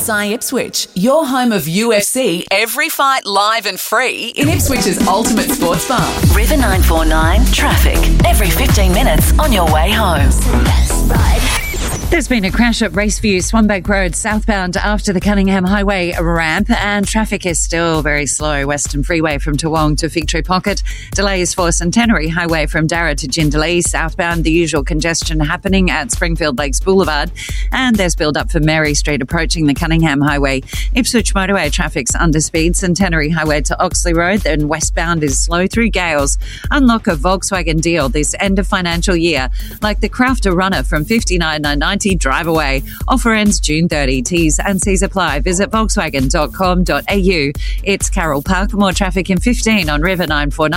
SI Ipswich, your home of UFC, every fight live and free in Ipswich's ultimate sports bar. River 949 traffic. Every 15 minutes on your way home. There's been a crash at Raceview, Swanbank Road, southbound after the Cunningham Highway ramp, and traffic is still very slow. Western Freeway from Toowong to Fig Tree Pocket. Delays for Centenary Highway from Darra to Jindalee, southbound. The usual congestion happening at Springfield Lakes Boulevard. And there's build-up for Mary Street approaching the Cunningham Highway. Ipswich Motorway traffic's under speed. Centenary Highway to Oxley Road, then westbound is slow through Gales. Unlock a Volkswagen deal this end of financial year, like the Crafter Runner from $59,990. Drive away. Offer ends June 30. T's and C's apply. Visit volkswagen.com.au. It's Carol Park. More traffic in 15 on River 949.